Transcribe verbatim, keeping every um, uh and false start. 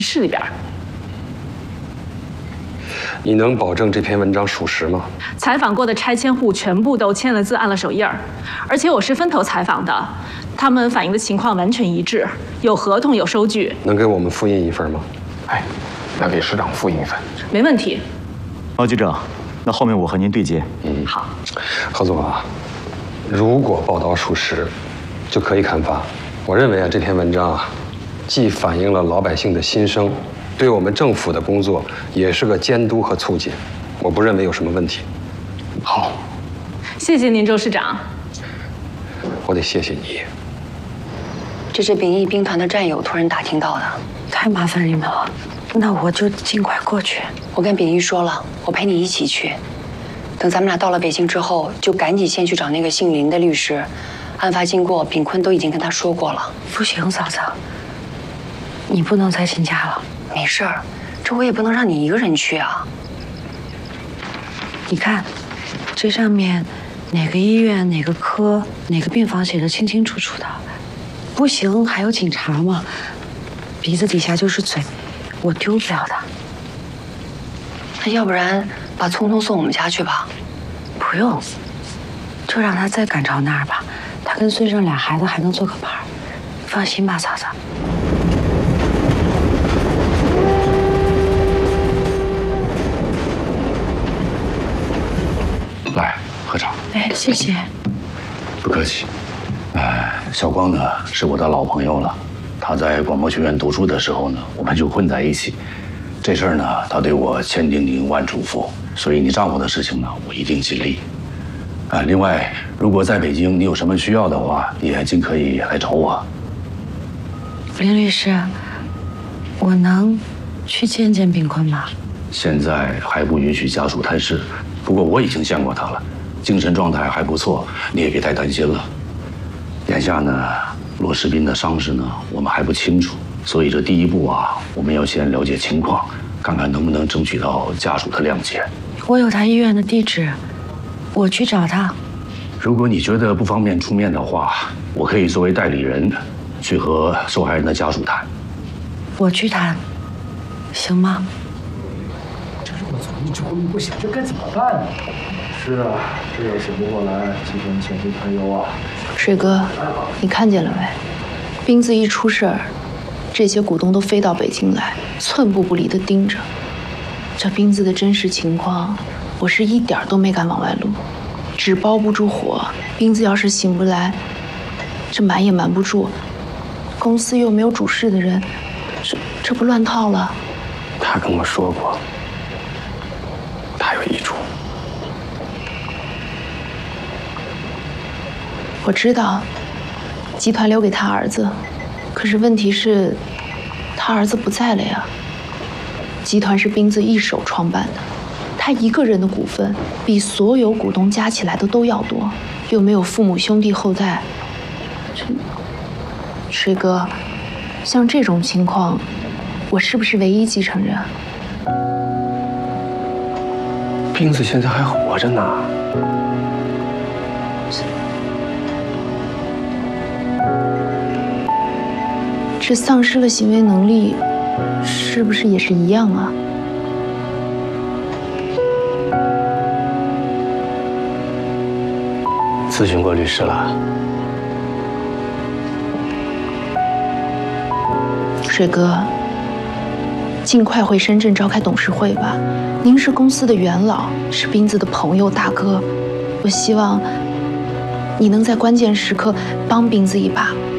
室里边。 你能保证这篇文章属实吗？ 采访过的拆迁户全部都签了字，按了手印儿，而且我是分头采访的，他们反映的情况完全一致，有合同，有收据。能给我们复印一份吗？ 哎，那给市长复印一份。 没问题。 高局长，那后面我和您对接。 嗯， 好。 何总啊，如果报道属实，就可以刊发。我认为啊，这篇文章啊，既反映了老百姓的心声。 对我们政府的工作也是个监督和促进，我不认为有什么问题。 好， 谢谢您，周市长。 我得谢谢你。 这是秉义兵团的战友突然打听到的， 太麻烦你们了。那我就尽快过去。 我跟秉义说了，我陪你一起去。等咱们俩到了北京之后，就赶紧先去找那个姓林的律师。案发经过，秉坤都已经跟他说过了。 不行，嫂子，你不能再请假了。 没事儿，这我也不能让你一个人去啊。 你看，这上面哪个医院、哪个科、哪个病房写的清清楚楚的。不行，还有警察嘛，鼻子底下就是嘴，我丢不了的。 那要不然把聪聪送我们家去吧？ 不用，就让他再赶着那儿吧。他跟孙胜俩孩子还能做个伴儿，放心吧，嫂子。 来喝茶。 哎，谢谢。 不客气。哎，小光呢是我的老朋友了，他在广播学院读书的时候呢，我们就混在一起。这事儿呢，他对我千叮咛万嘱咐，所以你丈夫的事情呢，我一定尽力。啊，另外，如果在北京你有什么需要的话，也尽可以来找我。 林律师，我能去见见秉坤吗？ 现在还不允许家属探视。 不过我已经见过他了，精神状态还不错，你也别太担心了。眼下呢，骆世斌的伤势呢，我们还不清楚，所以这第一步啊，我们要先了解情况，看看能不能争取到家属的谅解。 我有他医院的地址，我去找他。 如果你觉得不方便出面的话，我可以作为代理人，去和受害人的家属谈。 我去谈，行吗？ 一直混不行，这该怎么办呢？是啊，这要醒不过来，几天前去堪忧啊。 水哥，你看见了没？斌子一出事儿，这些股东都飞到北京来，寸步不离地盯着。这斌子的真实情况，我是一点都没敢往外露，纸包不住火。斌子要是醒不来，这瞒也瞒不住。公司又没有主事的人，这这不乱套了？ 他跟我说过。 他有遗嘱， 我知道，集团留给他儿子，可是问题是，他儿子不在了呀。集团是斌子一手创办的，他一个人的股份比所有股东加起来的都要多，又没有父母兄弟后代。这，水哥，像这种情况，我是不是唯一继承人？ 斌子现在还活着呢。 这丧失了行为能力，是不是也是一样啊？ 咨询过律师了。 水哥。 尽快回深圳召开董事会吧。您是公司的元老，是斌子的朋友大哥，我希望你能在关键时刻帮斌子一把。